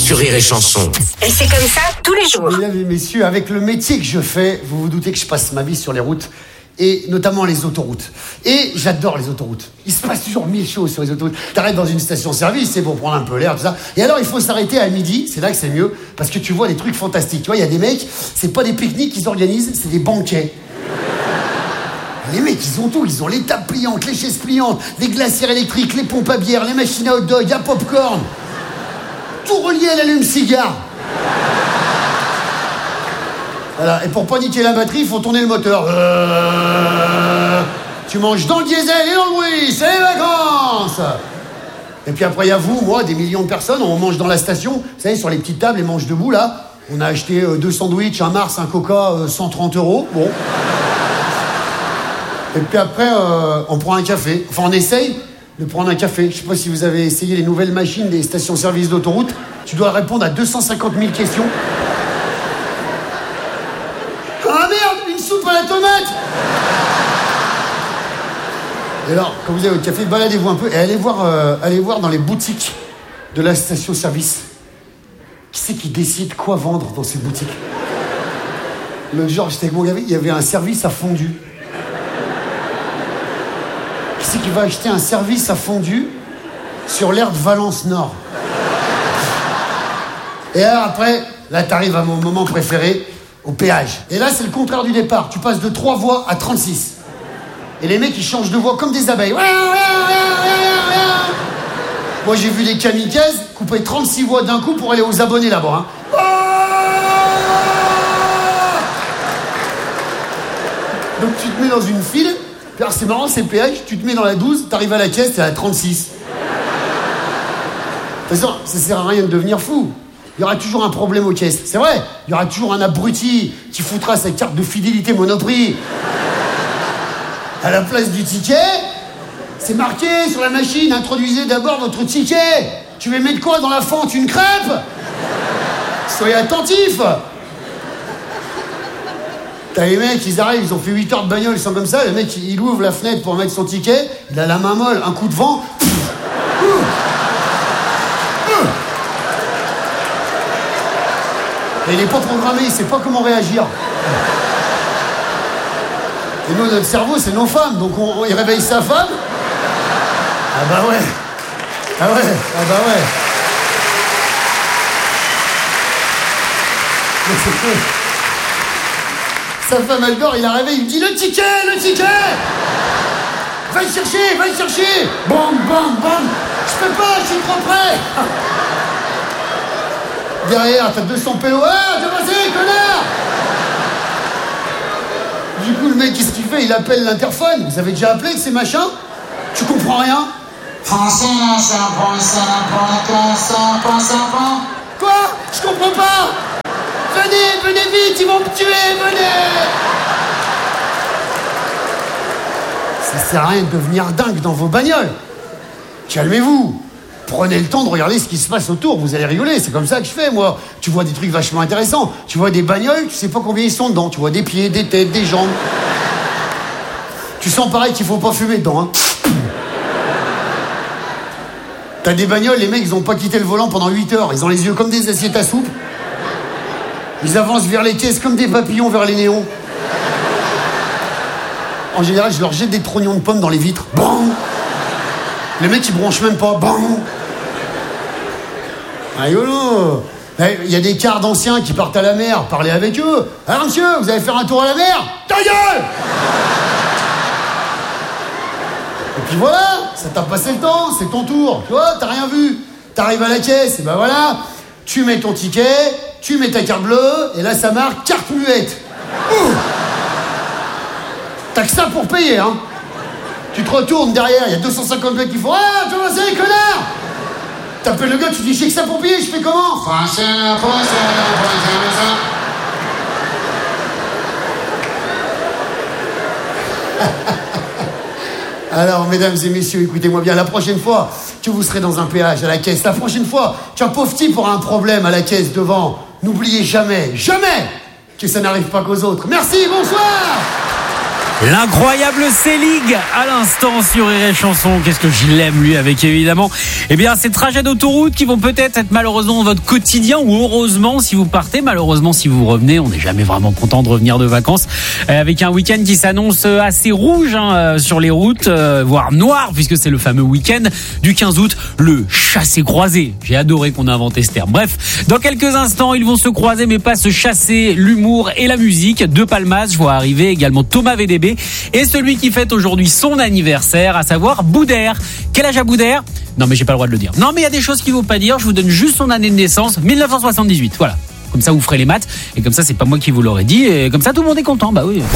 sur Rire et Chanson. Et c'est comme ça tous les jours. Mesdames et messieurs, avec le métier que je fais, vous vous doutez que je passe ma vie sur les routes, et notamment les autoroutes. Et j'adore les autoroutes. Il se passe toujours 1000 choses sur les autoroutes. T'arrêtes dans une station-service, c'est pour prendre un peu l'air, tout ça. Et alors, il faut s'arrêter à midi, c'est là que c'est mieux, parce que tu vois des trucs fantastiques. Tu vois, il y a des mecs, c'est pas des pique-niques qu'ils organisent, c'est des banquets. Les mecs, ils ont tout. Ils ont les tables pliantes, les chaises pliantes, les glacières électriques, les pompes à bière, les machines à hot dog, à popcorn. Tout relié à l'allume-cigare. Voilà. Et pour pas niquer la batterie, il faut tourner le moteur. Tu manges dans le diesel et dans le bruit, c'est les vacances. Et puis après, il y a vous, moi, des millions de personnes, on mange dans la station. Vous savez, sur les petites tables, les manches debout, là. On a acheté 2 sandwichs, un Mars, un Coca, 130 €. Bon. Et puis après, on prend un café. Enfin, on essaye de prendre un café. Je sais pas si vous avez essayé les nouvelles machines des stations-service d'autoroute. Tu dois répondre à 250 000 questions. Ah merde, une soupe à la tomate! Et alors, quand vous avez votre café, baladez-vous un peu et allez voir dans les boutiques de la station-service. Qui c'est qui décide quoi vendre dans ces boutiques? L'autre jour, j'étais avec mon gamin, il y avait un service à fondue. Qui c'est qui va acheter un service à fondue sur l'aire de Valence Nord? Et alors après, là t'arrives à mon moment préféré, au péage. Et là c'est le contraire du départ, tu passes de 3 voies à 36. Et les mecs ils changent de voie comme des abeilles. Moi j'ai vu des kamikazes couper 36 voies d'un coup pour aller aux abonnés là-bas. Donc tu te mets dans une file. Alors c'est marrant, c'est le péage, tu te mets dans la 12, t'arrives à la caisse, t'es à la 36. De toute façon, ça sert à rien de devenir fou. Il y aura toujours un problème aux caisses. C'est vrai, il y aura toujours un abruti qui foutra sa carte de fidélité Monoprix. À la place du ticket, c'est marqué sur la machine, introduisez d'abord votre ticket. Tu veux mettre quoi dans la fente? Une crêpe? Soyez attentifs. T'as les mecs, ils arrivent, ils ont fait 8 heures de bagnole, ils sont comme ça, le mec, il ouvre la fenêtre pour mettre son ticket, il a la main molle, un coup de vent. Et il est pas programmé, il sait pas comment réagir. Et nous, notre cerveau, c'est nos femmes, donc il réveille sa femme. Ah bah ouais. Ah ouais, ah bah ouais. Mais c'est cool. Sa femme, elle dort, il la réveille, il me dit le ticket! Va le chercher! Bam! Je peux pas, je suis trop près! Derrière, t'as 200 pélos. Ah, t'as passé, connard! Du coup, le mec, qu'est-ce qu'il fait? Il appelle l'interphone. Vous avez déjà appelé ces machins? Tu comprends rien? Quoi? Je comprends pas! Venez vite, ils vont me tuer, venez! Ça sert à rien de devenir dingue dans vos bagnoles. Calmez-vous. Prenez le temps de regarder ce qui se passe autour. Vous allez rigoler, c'est comme ça que je fais, moi. Tu vois des trucs vachement intéressants. Tu vois des bagnoles, tu sais pas combien ils sont dedans. Tu vois des pieds, des têtes, des jambes. Tu sens pareil qu'il faut pas fumer dedans, hein. T'as des bagnoles, les mecs, ils ont pas quitté le volant pendant 8 heures. Ils ont les yeux comme des assiettes à soupe. Ils avancent vers les caisses comme des papillons vers les néons. En général, je leur jette des trognons de pommes dans les vitres. Bam! Les mecs, ils bronchent même pas. Bam! Rigolo! Il y a des quarts d'anciens qui partent à la mer. Parlez avec eux. Alors, monsieur, vous allez faire un tour à la mer? Ta gueule! Et puis voilà, ça t'a passé le temps, c'est ton tour. Tu vois, t'as rien vu. T'arrives à la caisse, et ben voilà, tu mets ton ticket, tu mets ta carte bleue, et là ça marque carte muette. T'as que ça pour payer, hein. Tu te retournes derrière, il y a 250 mecs qui font ah, tu vois, c'est les connards. T'appelles le gars, tu dis j'ai que ça pour payer, je fais comment? Alors, mesdames et messieurs, écoutez-moi bien, la prochaine fois que vous serez dans un péage à la caisse, la prochaine fois qu'un pauvre type aura un problème à la caisse devant, n'oubliez jamais que ça n'arrive pas qu'aux autres. Merci, bonsoir. L'incroyable Selig à l'instant sur Rire et Chanson. Qu'est-ce que je l'aime lui avec évidemment. Eh bien ces trajets d'autoroute qui vont peut-être être malheureusement votre quotidien ou heureusement si vous partez. Malheureusement si vous revenez, on n'est jamais vraiment content de revenir de vacances avec un week-end qui s'annonce assez rouge sur les routes, voire noir puisque c'est le fameux week-end du 15 août, le chassé-croisé. J'ai adoré qu'on a inventé ce terme. Bref, dans quelques instants ils vont se croiser mais pas se chasser, l'humour et la musique. De Palmas, je vois arriver également Thomas VDB et celui qui fête aujourd'hui son anniversaire, à savoir Boudère. Quel âge a Boudère ? Non mais j'ai pas le droit de le dire. Non mais il y a des choses qu'il ne faut pas dire, je vous donne juste son année de naissance, 1978, voilà. Comme ça vous ferez les maths, et comme ça c'est pas moi qui vous l'aurais dit, et comme ça tout le monde est content, bah oui.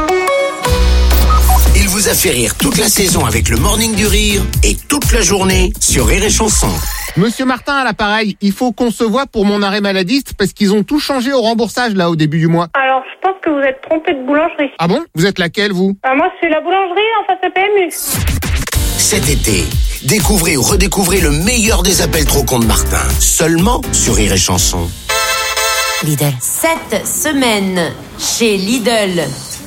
Il vous a fait rire toute la saison avec le Morning du Rire et toute la journée sur Rire et Chanson. Monsieur Martin à l'appareil, il faut qu'on se voit pour mon arrêt maladiste parce qu'ils ont tout changé au remboursage là au début du mois. Alors, je pense que vous êtes trompé de boulangerie. Ah bon ? Vous êtes laquelle vous ? Moi, c'est la boulangerie en face de PMU. Cet été, découvrez ou redécouvrez le meilleur des appels trop cons de Martin, seulement sur Rire et Chanson. Lidl. Cette semaine, chez Lidl,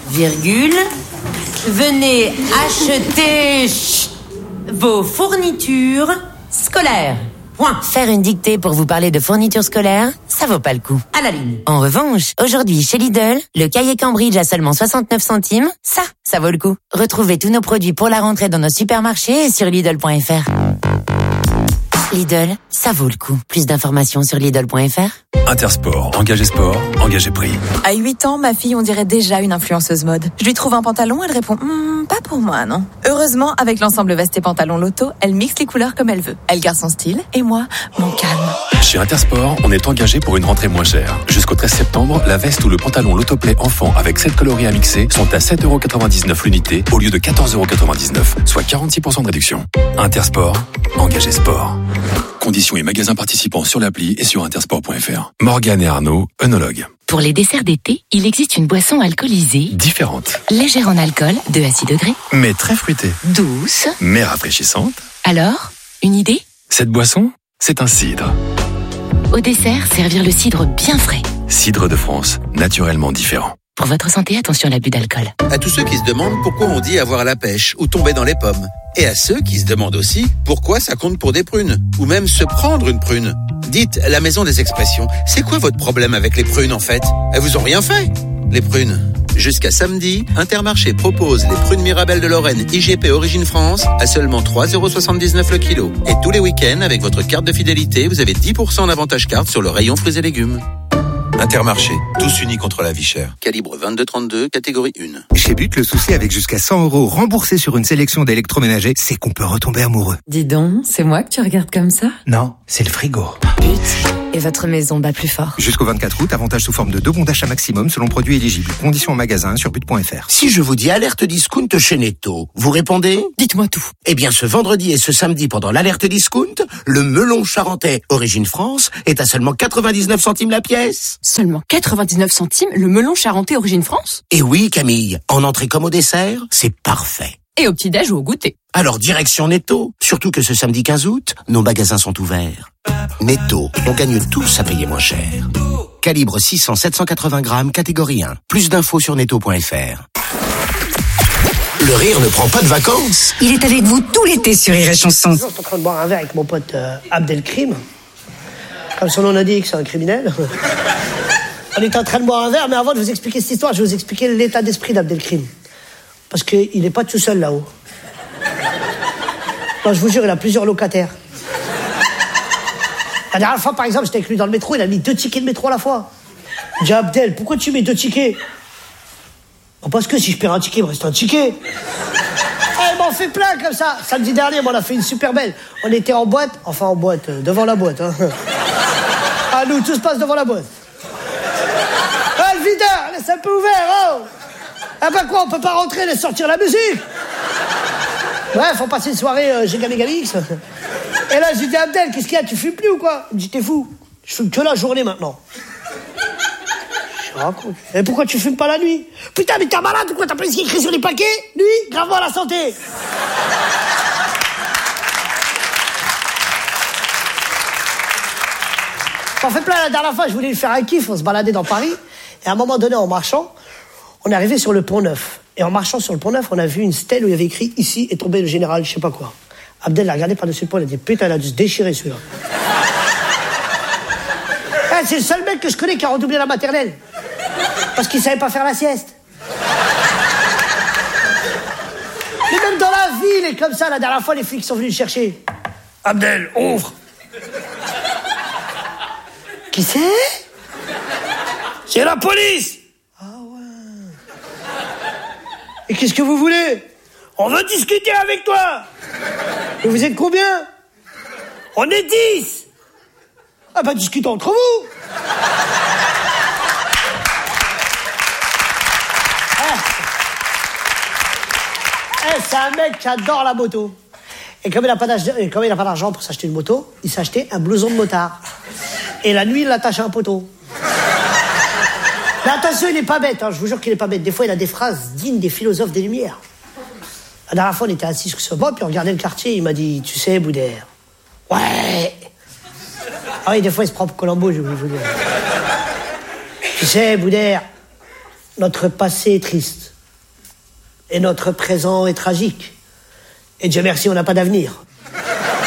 venez acheter vos fournitures scolaires. Point. Faire une dictée pour vous parler de fournitures scolaires, ça vaut pas le coup. À la ligne. En revanche, aujourd'hui chez Lidl, le cahier Cambridge à seulement 69 centimes, ça vaut le coup. Retrouvez tous nos produits pour la rentrée dans nos supermarchés et sur Lidl.fr. Lidl, ça vaut le coup. Plus d'informations sur Lidl.fr. Intersport, engagé sport, engagé prix. À 8 ans, ma fille, on dirait déjà une influenceuse mode. Je lui trouve un pantalon, elle répond pas pour moi, non. Heureusement, avec l'ensemble veste et pantalon Loto, elle mixe les couleurs comme elle veut. Elle garde son style et moi, mon calme. Chez Intersport, on est engagé pour une rentrée moins chère. Jusqu'au 13 septembre, la veste ou le pantalon Lotoplay enfant avec 7 coloris à mixer sont à 7,99€ l'unité au lieu de 14,99€, soit 46% de réduction. Intersport, engagé sport. Conditions et magasins participants sur l'appli et sur intersport.fr. Morgane et Arnaud, œnologues. Pour les desserts d'été, il existe une boisson alcoolisée Différente. légère en alcool, 2 à 6 degrés, Mais très fruitée. douce. Mais rafraîchissante. Alors, une idée ? Cette boisson, c'est un cidre. Au dessert, servir le cidre bien frais. Cidre de France, naturellement différent. Pour votre santé, attention à l'abus d'alcool. À tous ceux qui se demandent pourquoi on dit avoir la pêche ou tomber dans les pommes. Et à ceux qui se demandent aussi pourquoi ça compte pour des prunes. Ou même se prendre une prune. Dites, la maison des expressions, c'est quoi votre problème avec les prunes en fait ? Elles vous ont rien fait, les prunes. Jusqu'à samedi, Intermarché propose les prunes Mirabelle de Lorraine IGP Origine France à seulement 3,79€ le kilo. Et tous les week-ends, avec votre carte de fidélité, vous avez 10% d'avantage carte sur le rayon fruits et légumes. Intermarché, tous unis contre la vie chère. Calibre 22-32, catégorie 1. Chez But, le souci avec jusqu'à 100€ remboursés sur une sélection d'électroménagers, c'est qu'on peut retomber amoureux. Dis donc, c'est moi que tu regardes comme ça ? Non, c'est le frigo. But, et votre maison bat plus fort. Jusqu'au 24 août, avantage sous forme de 2 bons d'achat maximum selon produit éligible. Conditions en magasin sur but.fr. Si je vous dis alerte discount chez Netto, vous répondez ? Dites-moi tout. Eh bien, ce vendredi et ce samedi, pendant l'alerte discount, le melon charentais Origine France est à seulement 99 centimes la pièce. Seulement 99 centimes le melon charentais Origine France ? Et oui, Camille, en entrée comme au dessert, c'est parfait. Et au petit-déj ou au goûter ? Alors, direction Netto. Surtout que ce samedi 15 août, nos magasins sont ouverts. Netto, on gagne tous à payer moins cher. Calibre 600-780 grammes, catégorie 1. Plus d'infos sur netto.fr. Le rire ne prend pas de vacances. Il est avec vous tout l'été sur Rire et Chanson. Je suis en train de boire un verre avec mon pote Abdelkrim. Comme son nom l'indique, c'est un criminel. On était en train de boire un verre, mais avant de vous expliquer cette histoire, je vais vous expliquer l'état d'esprit d'Abdelkrim. Parce qu'il n'est pas tout seul là-haut. Non, je vous jure, il a plusieurs locataires. La dernière fois, par exemple, j'étais avec lui dans le métro, il a mis 2 tickets de métro à la fois. J'ai dit, Abdel, pourquoi tu mets 2 tickets ? Parce que si je perds un ticket, il me reste un ticket. Il m'en fait plein comme ça. Samedi dernier, on a fait une super belle. On était en boîte, devant la boîte. Hein. Ah, nous, tout se passe devant la boîte. Ah, le videur, laisse un peu ouvert, oh. Ah bah quoi, on peut pas rentrer, laisse sortir la musique. Bref, on passait une soirée Giga Megamix. Et là, j'ai dit, Abdel, qu'est-ce qu'il y a, tu fumes plus ou quoi ? Il me dit, t'es fou, je fume que la journée maintenant. Je raconte. Et pourquoi tu fumes pas la nuit ? Putain, mais t'es malade ou quoi ? T'as pas ce qui est écrit sur les paquets ? Nuit, gravement à la santé. On fait plein la dernière fois, je voulais lui faire un kiff, on se baladait dans Paris. Et à un moment donné, en marchant, on est arrivé sur le Pont Neuf. Et en marchant sur le Pont Neuf, on a vu une stèle où il y avait écrit « Ici est tombé le général, je sais pas quoi ». Abdel l'a regardé par-dessus le pont, il a dit « Putain, il a dû se déchirer celui-là ». C'est le seul mec que je connais qui a redoublé la maternelle. Parce qu'il savait pas faire la sieste. Mais même dans la ville, et comme ça, la dernière fois, les flics sont venus le chercher. Abdel, ouvre. Qui c'est? C'est la police. Ah ouais. Et qu'est-ce que vous voulez? On veut discuter avec toi. Et vous êtes combien? On est 10. Ah bah discutons entre vous. C'est un mec qui adore la moto. Et comme il n'a pas d'argent pour s'acheter une moto, il s'est acheté un blouson de motard. Et la nuit, il l'attache à un poteau. Mais attention, il n'est pas bête, hein, je vous jure qu'il n'est pas bête. Des fois, il a des phrases dignes des philosophes des Lumières. La dernière fois, on était assis sur ce banc, puis on regardait le quartier, il m'a dit « Tu sais, Boudère ?» Ouais. Ah oui, des fois, il se prend pour Colombo, je vais vous dire. « Tu sais, Boudère, notre passé est triste. Et notre présent est tragique. Et Dieu merci, on n'a pas d'avenir. »